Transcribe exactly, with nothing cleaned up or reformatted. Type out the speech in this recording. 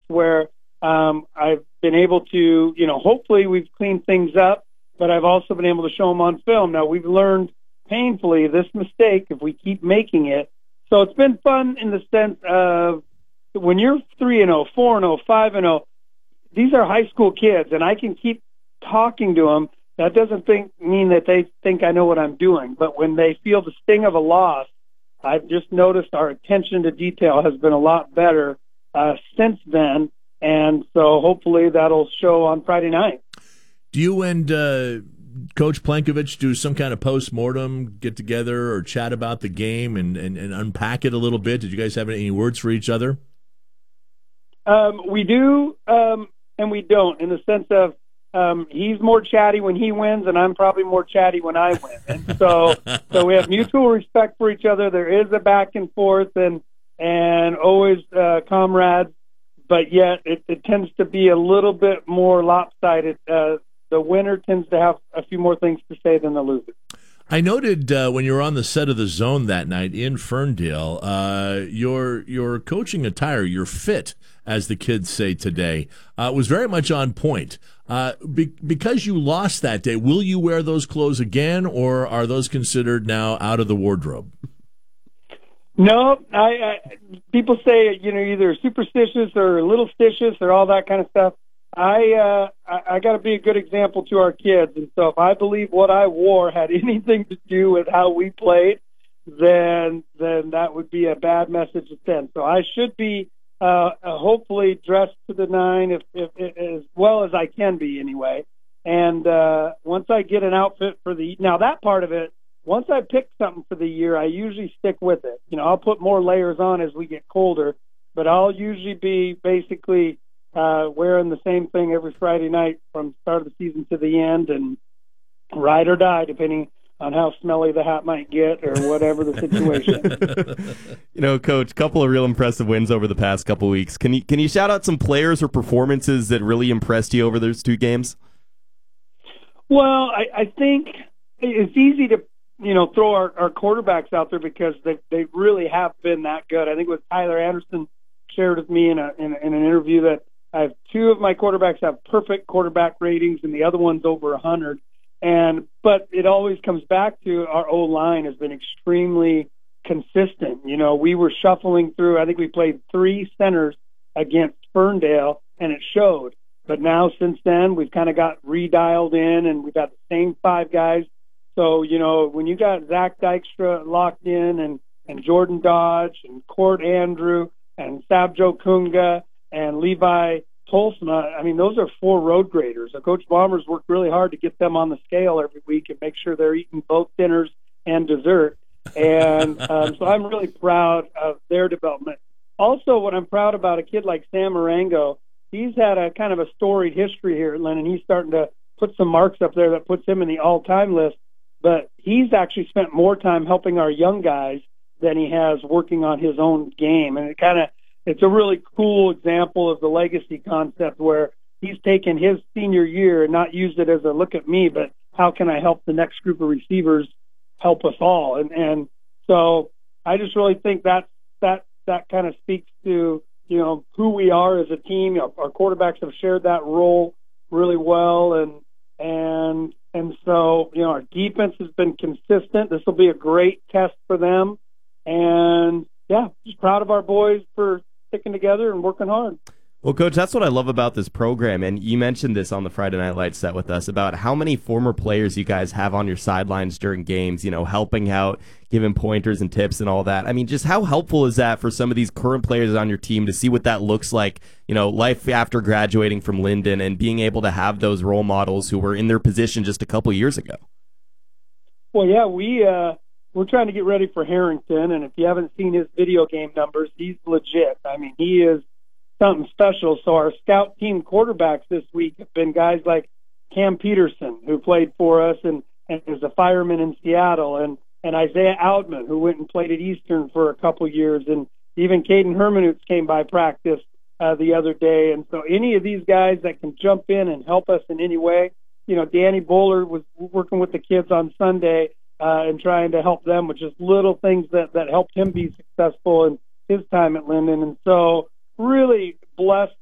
where um, I've been able to, you know, hopefully we've cleaned things up, but I've also been able to show them on film. Now, we've learned painfully this mistake if we keep making it. So it's been fun in the sense of when you're three and oh, four and oh, five and oh, these are high school kids, and I can keep talking to them. That doesn't think, mean that they think I know what I'm doing. But when they feel the sting of a loss, I've just noticed our attention to detail has been a lot better uh, since then. And so hopefully that'll show on Friday night. Do you and uh, Coach Plenkovich do some kind of post-mortem, get together or chat about the game and, and, and unpack it a little bit? Did you guys have any words for each other? Um, we do um, and we don't, in the sense of um, he's more chatty when he wins, and I'm probably more chatty when I win. And so so we have mutual respect for each other. There is a back and forth and, and always uh, comrades. But yet it, it tends to be a little bit more lopsided. Uh, the winner tends to have a few more things to say than the loser. I noted uh, when you were on the set of The Zone that night in Ferndale, uh, your your coaching attire, your fit, as the kids say today, uh, was very much on point. Uh, be, because you lost that day, will you wear those clothes again, or are those considered now out of the wardrobe? No, I, I people say, you know, either superstitious or a little stitious or all that kind of stuff. I uh, I, I got to be a good example to our kids, and so if I believe what I wore had anything to do with how we played, then then that would be a bad message to send. So I should be uh, hopefully dressed to the nine, if, if, if as well as I can be anyway. And uh, once I get an outfit for the now that part of it. Once I pick something for the year, I usually stick with it. You know, I'll put more layers on as we get colder, but I'll usually be basically uh, wearing the same thing every Friday night from start of the season to the end, and ride or die, depending on how smelly the hat might get or whatever the situation. You know, Coach, a couple of real impressive wins over the past couple of weeks. Can you can you shout out some players or performances that really impressed you over those two games? Well, I, I think it's easy to you know, throw our, our quarterbacks out there because they they really have been that good. I think what Tyler Anderson shared with me in a, in, a, in an interview that I have two of my quarterbacks have perfect quarterback ratings and the other one's over a hundred. And but it always comes back to our O line has been extremely consistent. You know, we were shuffling through. I think we played three centers against Ferndale, and it showed. But now since then, we've kind of got redialed in, and we've got the same five guys. So, you know, when you got Zach Dykstra locked in and, and Jordan Dodge and Court Andrew and Sabjo Kunga and Levi Tolsma, I mean, those are four road graders. So Coach Bombers worked really hard to get them on the scale every week and make sure they're eating both dinners and dessert. And um, so I'm really proud of their development. Also, what I'm proud about a kid like Sam Marengo, he's had a kind of a storied history here at Lynn, and he's starting to put some marks up there that puts him in the all-time list. But he's actually spent more time helping our young guys than he has working on his own game. And it kind of, it's a really cool example of the legacy concept where he's taken his senior year and not used it as a look at me, but how can I help the next group of receivers help us all? And, and so I just really think that, that, that kind of speaks to, you know, who we are as a team. You know, our quarterbacks have shared that role really well. And, and, And so, you know, our defense has been consistent. This will be a great test for them. And, yeah, just proud of our boys for sticking together and working hard. Well, Coach, that's what I love about this program. And you mentioned this on the Friday Night Lights set with us about how many former players you guys have on your sidelines during games, you know, helping out, giving pointers and tips and all that. I mean, just how helpful is that for some of these current players on your team to see what that looks like, you know, life after graduating from Linden and being able to have those role models who were in their position just a couple years ago? Well, yeah, we, uh, we're trying to get ready for Harrington. And if you haven't seen his video game numbers, he's legit. I mean, he is something special. So our scout team quarterbacks this week have been guys like Cam Peterson, who played for us and, and is a fireman in Seattle, and, and Isaiah Outman, who went and played at Eastern for a couple years, and even Caden Hermanutz came by practice uh, the other day. And so any of these guys that can jump in and help us in any way, you know, Danny Bowler was working with the kids on Sunday uh, and trying to help them with just little things that, that helped him be successful in his time at Linden. And so really blessed